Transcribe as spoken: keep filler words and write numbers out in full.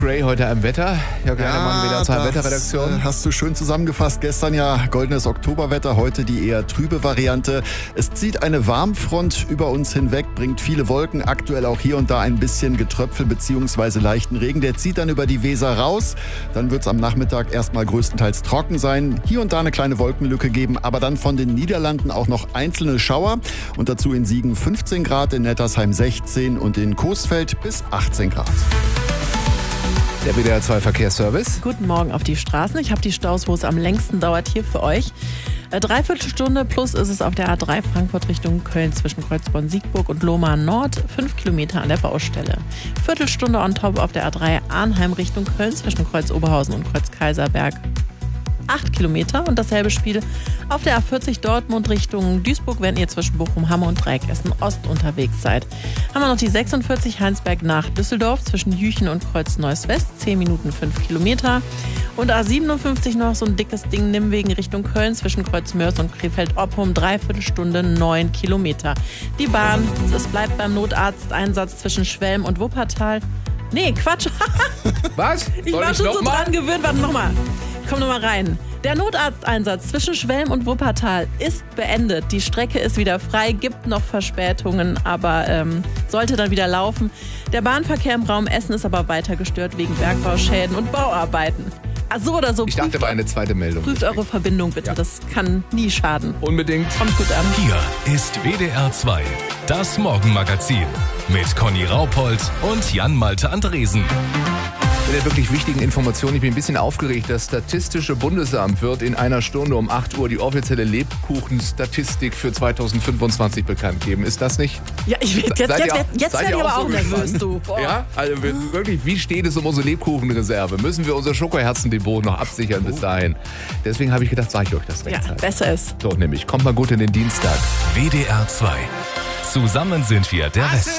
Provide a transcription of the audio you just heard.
Gray heute am Wetter. Jörg Heinemann, W D R zwei Wetterredaktion. Äh, hast du schön zusammengefasst. Gestern ja goldenes Oktoberwetter, heute die eher trübe Variante. Es zieht eine Warmfront über uns hinweg, bringt viele Wolken, aktuell auch hier und da ein bisschen Getröpfel bzw. leichten Regen. Der zieht dann über die Weser raus. Dann wird es am Nachmittag erstmal größtenteils trocken sein. Hier und da eine kleine Wolkenlücke geben, aber dann von den Niederlanden auch noch einzelne Schauer. Und dazu in Siegen fünfzehn Grad, in Nettersheim sechzehn und in Coesfeld bis achtzehn Grad. Der W D R zwei Verkehrsservice. Guten Morgen auf die Straßen. Ich habe die Staus, wo es am längsten dauert, hier für euch. Äh, Dreiviertelstunde plus ist es auf der A drei Frankfurt Richtung Köln zwischen Kreuzborn-Siegburg und Lohmar Nord. Fünf Kilometer an der Baustelle. Viertelstunde on top auf der A drei Arnheim Richtung Köln zwischen Kreuz Oberhausen und Kreuz Kaiserberg. Acht Kilometer und dasselbe Spiel auf der A vierzig Dortmund Richtung Duisburg, wenn ihr zwischen Bochum, Hamm und Dreieckessen Ost unterwegs seid. Haben wir noch die sechsundvierzig Heinsberg nach Düsseldorf zwischen Jüchen und Kreuz Neuss West, zehn Minuten fünf Kilometer. Und A siebenundfünfzig noch so ein dickes Ding, Nimwegen Richtung Köln zwischen Kreuz Mörs und Krefeld-Oppum, Dreiviertelstunde, neun Kilometer. Die Bahn, es bleibt beim Notarzteinsatz zwischen Schwelm und Wuppertal. Nee, Quatsch. Was? Ich Soll war ich schon noch so mal? dran gewöhnt. Warte, nochmal. Komm nochmal rein. Der Notarzteinsatz zwischen Schwelm und Wuppertal ist beendet. Die Strecke ist wieder frei, gibt noch Verspätungen, aber ähm, sollte dann wieder laufen. Der Bahnverkehr im Raum Essen ist aber weiter gestört wegen Bergbauschäden und Bauarbeiten. Also so oder so. Ich dachte, prüft, war eine zweite Meldung. prüft eure Verbindung bitte, Ja. das kann nie schaden. Unbedingt. Kommt gut an. Hier ist W D R zwei, das Morgenmagazin mit Conny Raupold und Jan-Malte Andresen. Mit der wirklich wichtigen Information, ich bin ein bisschen aufgeregt. Das Statistische Bundesamt wird in einer Stunde um acht Uhr die offizielle Lebkuchenstatistik für zweitausendfünfundzwanzig bekannt geben. Ist das nicht? Ja, ich jetzt, jetzt, Seid ihr jetzt, auch- jetzt seid werde ihr ich aber auch auch so nervös, gespannt? du. Boah. Ja, also wir- wirklich, wie steht es um unsere Lebkuchenreserve? Müssen wir unser Schokoherzendepot noch absichern bis dahin? Deswegen habe ich gedacht, sage ich euch das Ja, rechtzeitig. besser ist. So nämlich, kommt mal gut in den Dienstag. W D R zwei. Zusammen sind wir der Rest.